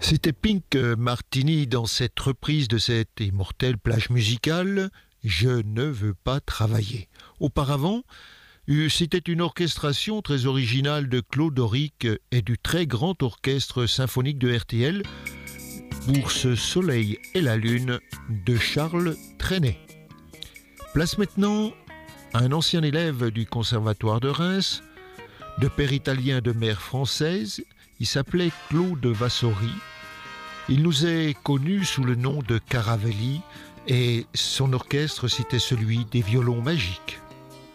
C'était Pink Martini dans cette reprise de cette immortelle plage musicale « Je ne veux pas travailler ». Auparavant, c'était une orchestration très originale de Claude Auric et du très grand orchestre symphonique de RTL pour ce Soleil et la Lune de Charles Trenet. Place maintenant à un ancien élève du Conservatoire de Reims, de père italien de mère française. Il s'appelait Claude Vasori. Il nous est connu sous le nom de Caravelli et son orchestre c'était celui des violons magiques.